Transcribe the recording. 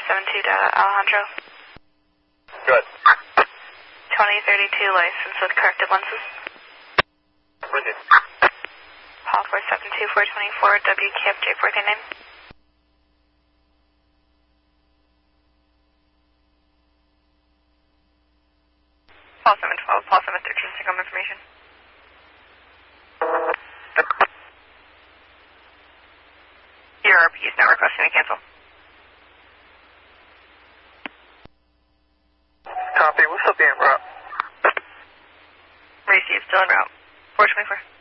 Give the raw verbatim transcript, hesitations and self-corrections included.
seven two data, Alejandro. Good. twenty thirty-two license with corrected lenses. Bridget. Paul four seven two four two four, W K F J fourteen name. Paul seven twelve, Paul seven thirteen, take information. Your R P is now requesting a cancel. Copy, we'll still be en route. Received, still en route. four twenty-four.